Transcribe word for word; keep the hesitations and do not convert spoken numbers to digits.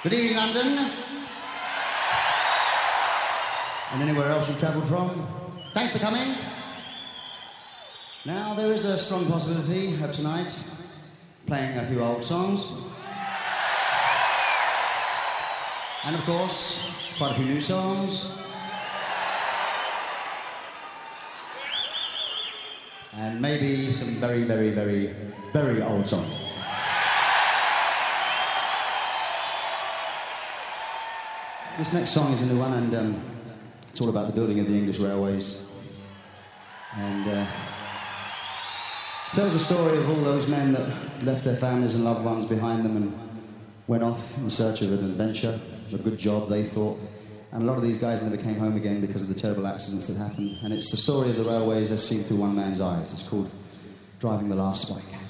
Good evening, London. And anywhere else you've travelled from. Thanks for coming. Now, there is a strong possibility of tonight playing a few old songs. And, of course, quite a few new songs. And maybe some very, very, very, very old songs. This next song is a new one, and um, it's all about the building of the English railways. And uh, tells the story of all those men that left their families and loved ones behind them and went off in search of an adventure, a good job, they thought. And a lot of these guys never came home again because of the terrible accidents that happened. And it's the story of the railways as seen through one man's eyes. It's called Driving the Last Spike.